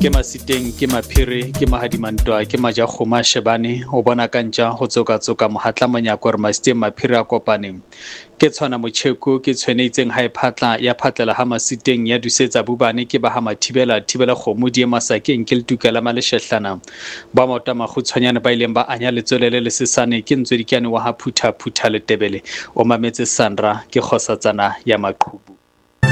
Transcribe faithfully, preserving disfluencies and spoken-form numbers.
ke Masiteng ke Maphiri ke Mahadimantwa ke Majakgoma Shebane o bona kantja go tsoka-tsoka mohatla monyako re Masiteng Maphiri a kopane ke tshwana Motjheku ke tshweneitseng ha e phatla ya phatlela ha Masiteng ya dusetsa bubane ke ba ha Mathibela thibela kgomo di Masakeng ke letukela maleshehlana ba mota magutshwanyane ba ileng ba anya letswelele le sesane ke Ntswedikane wa ha Phutha Phutha le Tebele o mametse Sandra ke kgosatsana ya Maqhubu.